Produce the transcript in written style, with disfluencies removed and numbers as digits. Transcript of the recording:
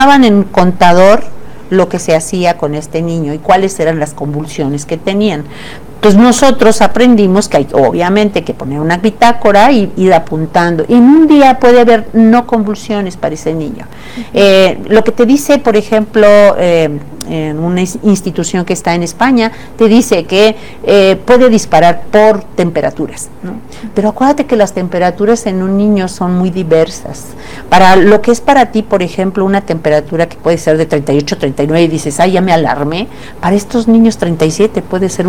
en un contador lo que se hacía con este niño y cuáles eran las convulsiones que tenían. Entonces nosotros aprendimos que hay obviamente que poner una bitácora y ir apuntando. En un día puede haber no convulsiones para ese niño. Lo que te dice, por ejemplo, en una institución que está en España, te dice que puede disparar por temperaturas, ¿no? Pero acuérdate que las temperaturas en un niño son muy diversas. Para lo que es para ti, por ejemplo, una temperatura que puede ser de 38, 39 y dices, ay, ya me alarmé, para estos niños 37 puede ser